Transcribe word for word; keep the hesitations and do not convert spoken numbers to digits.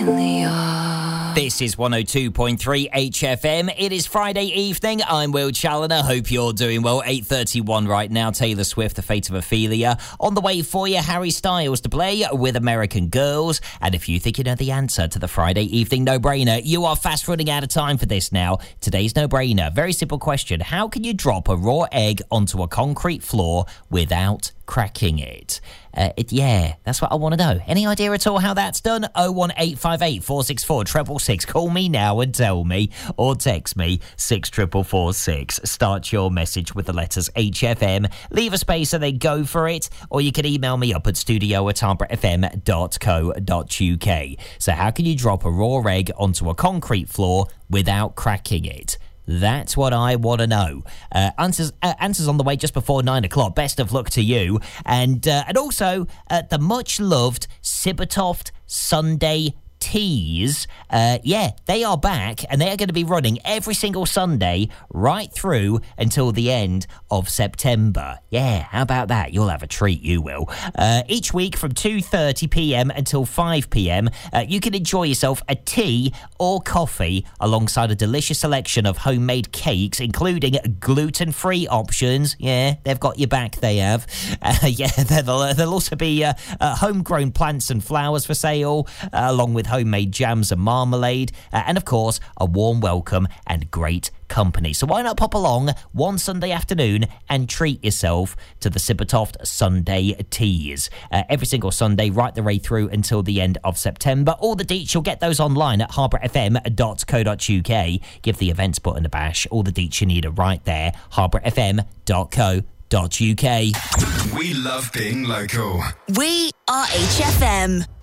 This is one oh two point three H F M. It is Friday evening. I'm Will Challoner. Hope you're doing well. eight thirty-one right now. Taylor Swift, The Fate of Ophelia. On the way for you, Harry Styles to play with American Girls. And if you think you know the answer to the Friday evening no-brainer, you are fast running out of time for this now. Today's no-brainer. Very simple question. How can you drop a raw egg onto a concrete floor without cracking it? Uh, it, yeah, that's what I want to know. Any idea at all how that's done? oh one eight five eight, four six four, six six six. Call me now and tell me, or text me six four four four six. Start your message with the letters H F M. Leave a space and then go for it. Or you can email me up at studio at harborough f m dot co dot u k. So how can you drop a raw egg onto a concrete floor without cracking it? That's what I want to know. Uh, answers uh, answers on the way just before nine o'clock. Best of luck to you. And uh, and also, uh, the much-loved Sibbertoft Sunday Teas. Uh, yeah, they are back, and they are going to be running every single Sunday right through until the end of September. Yeah, how about that? You'll have a treat, you will. Uh, each week from two thirty p.m. until five p.m, uh, you can enjoy yourself a tea or coffee alongside a delicious selection of homemade cakes, including gluten-free options. Yeah, they've got your back, they have. Uh, yeah, there'll, there'll also be uh, uh, homegrown plants and flowers for sale, uh, along with homemade jams and marmalade, uh, and of course a warm welcome and great company. So why not pop along one Sunday afternoon and treat yourself to the Sibbertoft Sunday Teas. Uh, every single Sunday right the way through until the end of September. All the deets, you'll get those online at harborough f m dot co dot u k. Give the events button a bash. All the deets you need are right there, harborough f m dot co dot u k. We love being local. We are H F M.